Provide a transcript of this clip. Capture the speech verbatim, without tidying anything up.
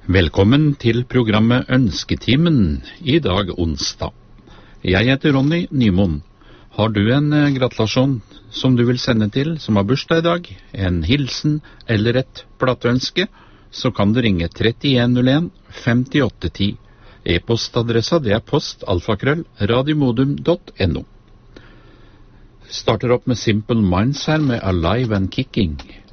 Velkommen til programmet Ønsketimen, i dag onsdag. Jeg heter Ronny Nymoen. Har du en eh, gratulasjon som du vil sende til, som har bursdag i dag, en hilsen eller et plateønske, så kan du ringe trettien null en femtiåtte ti. E-postadressa det er postalfakrøll radiomodum punktum no. Starter opp med Simple Minds her med Alive and Kicking.